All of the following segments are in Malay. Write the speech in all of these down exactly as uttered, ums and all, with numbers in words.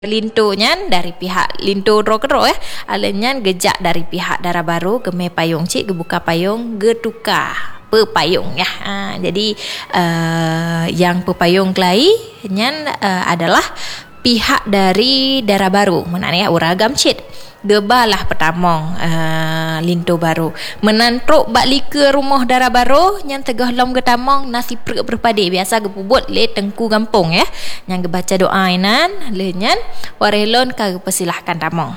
Lintunya dari pihak Lintu Rokero ya, alanya gejak dari pihak Darah Baru geme payung cik gebuka payung getukar pepayung ya. Ha, jadi uh, yang pepayung kelai nyan uh, adalah pihak dari Darah Baru menanya uragam cik gebalah petamong uh, Lintu Baru menantruk balik ke rumah Darah Baru yang tegah lom getamong nasi perut berpadi biasa gepubut le tengku gampung ya yang gebaca doa inan le nyan warelon ka persilahkan tamong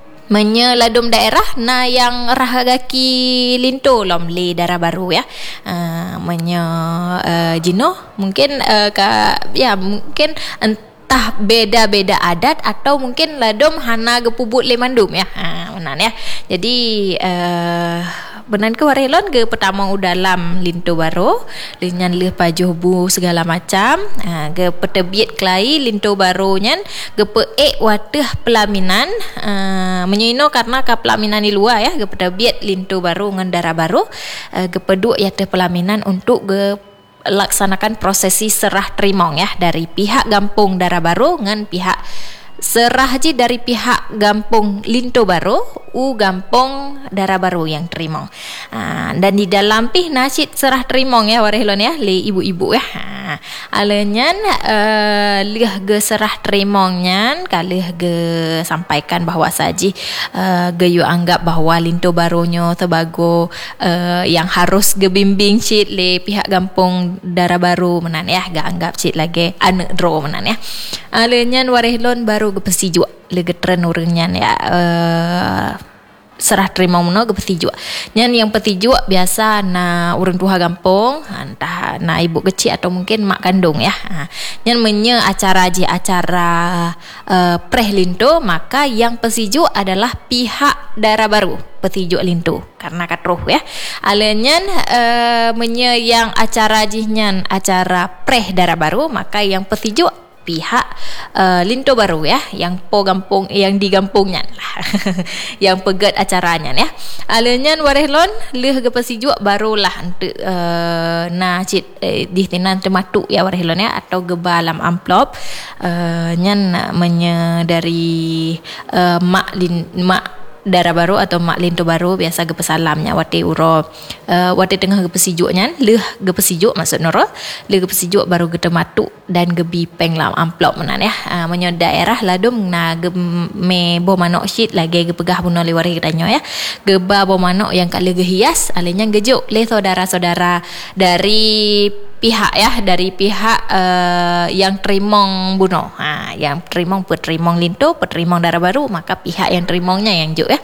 menyeladum daerah na yang rahagaki Lintu lom le Darah Baru ya uh, menye uh, jino mungkin uh, ka ya mungkin ent- tah beda-beda adat atau mungkin ladom hana gepubut le mandum ya. Ha benar ya. Jadi uh, benar ke warelon ke pertama dalam Lintu Baru dengan leh pajuh bu segala macam. Ha ke petebit kelai Lintu Baru nyan ke peek wateh pelaminan uh, menyino karena ka pelaminan di luar ya ke petebit Lintu Baru ngan Darah Baru uh, ke peduk ya teh pelaminan untuk ke laksanakan prosesi serah terimong ya dari pihak Gampung Darah Baru dengan pihak serah je dari pihak Gampung Lintu Baru u Gampung Darah Baru yang terimong. Ha, dan di dalam pih nasyid serah terimong ya warehlon ya le ibu-ibu ya. Ha, alenyan uh, leh ge serah terimongnya kalih ge sampaikan bahawa saji uh, ge yu anggap bahawa Lintu Barunyo tebago uh, yang harus ge bimbing cit le pihak Gampung Darah Baru menan ya ge anggap cit lagi anak dro menan ya. Alenyan warehlon baru ge pesiju le ge tren urangnya ya uh, serah terima muno ke petiju. Nyan yang petiju biasa na urang tua gampung, entah na ibu kecil atau mungkin mak kandung ya. Ha. Nyan menye acara je acara uh, preh Lintu, maka yang pesiju adalah pihak Darah Baru petiju Lintu karena katruh ya. Alenyan uh, menye yang acara jihnya acara preh Darah Baru, maka yang petiju pihak uh, Lintu Baru ya yang po gampung yang di gampungnya lah yang pegat acaranya ya alenyan warehlon leh ge pesiju barulah untuk uh, na cit eh, di tinan tematu ya warehlon ya atau gebalam amplop uh, nyan menye dari uh, mak lin mak Darah Baru atau mak Lintu Baru biasa ge pesalamnya wate uro uh, wate tengah ge pesijuknya leh ge pesiju maksud noro leh ge pesiju baru ge tematu dan ge bipeng lam amplop menan ya uh, menyo daerah ladum na ge me bo manok shit lagi ge pegah buno le wari tanyo ya ge ba bo manok yang kali ge hias alenya gejuk le saudara-saudara dari pihak ya dari pihak uh, yang terimong buno ha yang terimong petrimong Lintu petrimong Darah Baru maka pihak yang terimongnya yang juk ya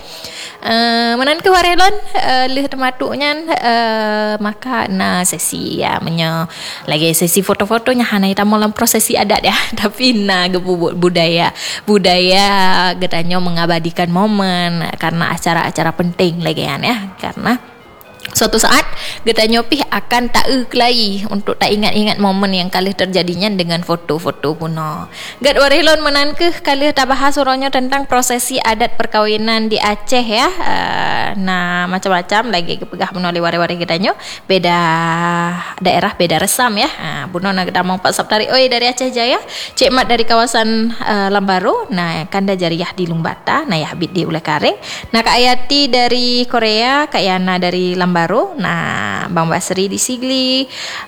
uh, menan ke warelon uh, leh tematuknya uh, maka na sesi ya menyo lagi sesi foto-fotonya hana kita dalam prosesi adat ya tapi na gebubut budaya budaya getanyo mengabadikan momen karena acara-acara penting lagi ya karena suatu saat getanyo pih akan tak kelai untuk tak ingat-ingat momen yang kalih terjadinya dengan foto-foto puno. Gad warehlon menan ke kalih tak bahas suronyo tentang prosesi adat perkawinan di Aceh ya. Uh, nah macam-macam lagi kepegah puno le ware-ware getanyo beda daerah beda resam ya. Uh, puno nak damong Pak Saptari oi dari Aceh Jaya, Cik Mat dari kawasan uh, Lambaru, nah Kanda Jariah di Lumbata, nah ya Habib di Ulekaring, nah Kak Ayati dari Korea, Kak Yana dari Lambaru Baru, nah Bang Basri di Sigli,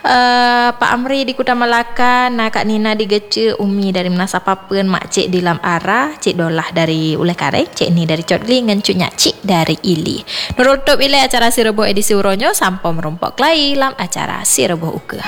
uh, Pak Amri di Kuta Melaka, nah Kak Nina di Gece, Umi dari Menasapapen, Mak Cik di Lam Ara, Cik Dolah dari Ulekaring, Cik Ni dari Codli, dan Cuk Nyakcik dari Ili. Nurul top ile acara Si Reboh edisi Uronyo sampai merumpok lai lam acara Si Reboh Uke.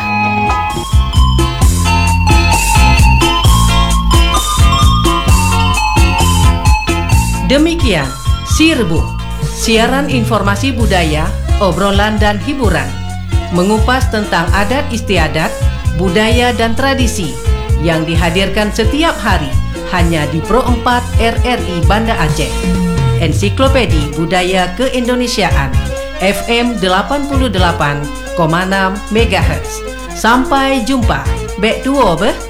Demikian Si Reboh, siaran informasi budaya, obrolan dan hiburan, mengupas tentang adat istiadat, budaya dan tradisi yang dihadirkan setiap hari hanya di Pro empat R R I Banda Aceh. Ensiklopedi Budaya Keindonesiaan F M delapan puluh delapan koma enam megahertz. Sampai jumpa. Bek tuo beh.